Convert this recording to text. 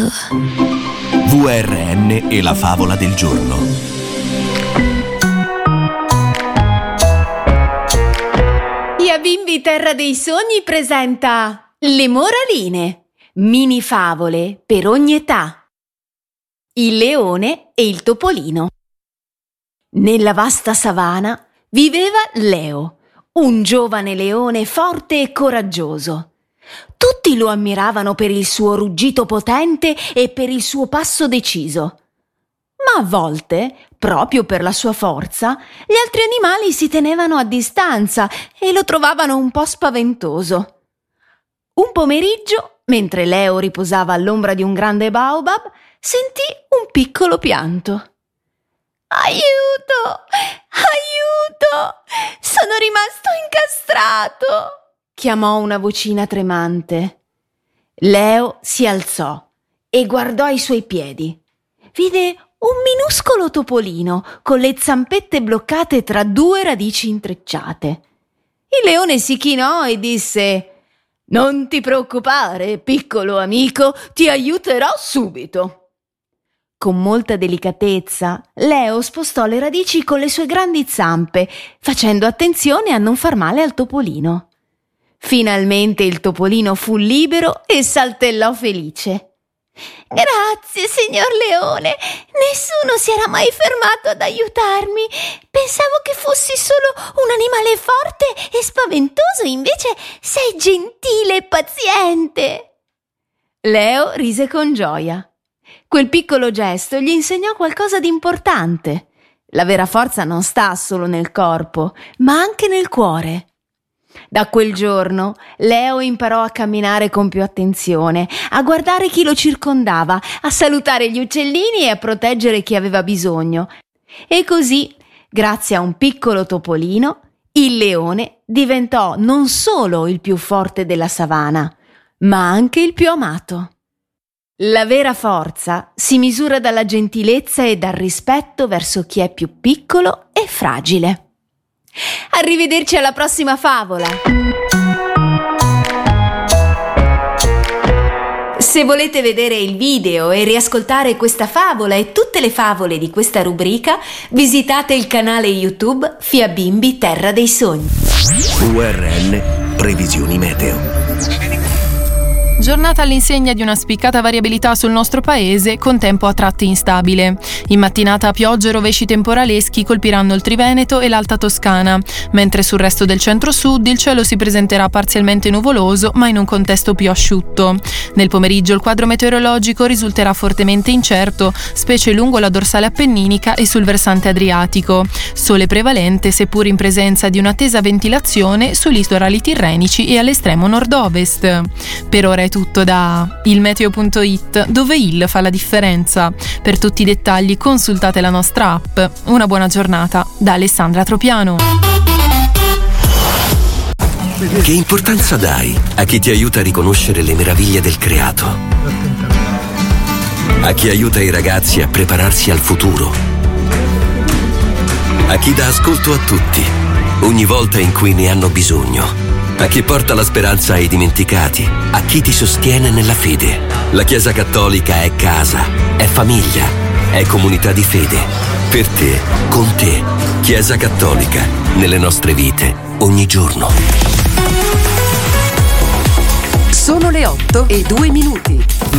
VRN e la favola del giorno. Via Bimbi Terra dei Sogni presenta Le Moraline, mini favole per ogni età. Il leone e il topolino. Nella vasta savana viveva Leo, un giovane leone forte e coraggioso. Tutti lo ammiravano per il suo ruggito potente e per il suo passo deciso. Ma a volte, proprio per la sua forza, gli altri animali si tenevano a distanza e lo trovavano un po' spaventoso. Un pomeriggio, mentre Leo riposava all'ombra di un grande baobab, sentì un piccolo pianto. «Aiuto! Aiuto! Sono rimasto incastrato!» chiamò una vocina tremante. Leo si alzò e guardò ai suoi piedi. Vide un minuscolo topolino con le zampette bloccate tra due radici intrecciate. Il leone si chinò e disse: «Non ti preoccupare, piccolo amico, ti aiuterò subito». Con molta delicatezza, Leo spostò le radici con le sue grandi zampe, facendo attenzione a non far male al topolino. Finalmente il topolino fu libero e saltellò felice. «Grazie, signor Leone! Nessuno si era mai fermato ad aiutarmi! Pensavo che fossi solo un animale forte e spaventoso, invece sei gentile e paziente!» Leo rise con gioia. Quel piccolo gesto gli insegnò qualcosa di importante. La vera forza non sta solo nel corpo, ma anche nel cuore. Da quel giorno Leo imparò a camminare con più attenzione, a guardare chi lo circondava, a salutare gli uccellini e a proteggere chi aveva bisogno. E così, grazie a un piccolo topolino, il leone diventò non solo il più forte della savana, ma anche il più amato. La vera forza si misura dalla gentilezza e dal rispetto verso chi è più piccolo e fragile. Arrivederci alla prossima favola! Se volete vedere il video e riascoltare questa favola e tutte le favole di questa rubrica, visitate il canale YouTube Via Bimbi Terra dei Sogni. VRN Previsioni Meteo. Giornata all'insegna di una spiccata variabilità sul nostro paese, con tempo a tratti instabile. In mattinata piogge e rovesci temporaleschi colpiranno il Triveneto e l'Alta Toscana, mentre sul resto del centro-sud il cielo si presenterà parzialmente nuvoloso, ma in un contesto più asciutto. Nel pomeriggio il quadro meteorologico risulterà fortemente incerto, specie lungo la dorsale appenninica e sul versante adriatico. Sole prevalente, seppur in presenza di una tesa ventilazione, sui litorali tirrenici e all'estremo nord-ovest. Per ora è tutto da ilmeteo.it, dove il fa la differenza. Per tutti i dettagli consultate la nostra app. Una buona giornata da Alessandra Tropiano. Che importanza dai a chi ti aiuta a riconoscere le meraviglie del creato? A chi aiuta i ragazzi a prepararsi al futuro? A chi dà ascolto a tutti, ogni volta in cui ne hanno bisogno? A chi porta la speranza ai dimenticati, a chi ti sostiene nella fede. La Chiesa Cattolica è casa, è famiglia, è comunità di fede. Per te, con te, Chiesa Cattolica, nelle nostre vite, ogni giorno. Sono le 8:02.